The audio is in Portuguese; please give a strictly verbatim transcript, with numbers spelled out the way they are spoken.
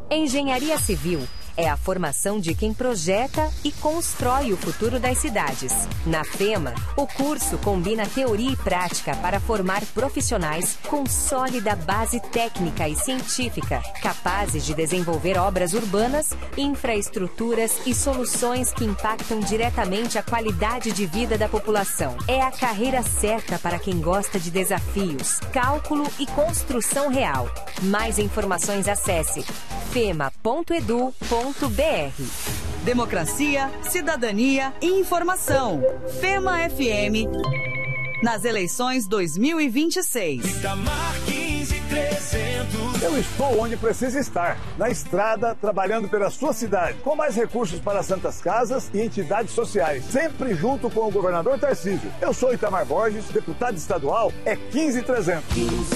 Engenharia Civil é a formação de quem projeta e constrói o futuro das cidades. Na FEMA, o curso combina teoria e prática para formar profissionais com sólida base técnica e científica, capazes de desenvolver obras urbanas, infraestruturas e soluções que impactam diretamente a qualidade de vida da população. É a carreira certa para quem gosta de desafios, cálculo e construção real. Mais informações acesse fema ponto edu ponto br. Democracia, cidadania e informação. FEMA F M nas eleições dois mil e vinte e seis. Eu estou onde preciso estar, na estrada, trabalhando pela sua cidade, com mais recursos para santas casas e entidades sociais, sempre junto com o governador Tarcísio. Eu sou Itamar Borges, deputado estadual, é quinze mil e trezentos.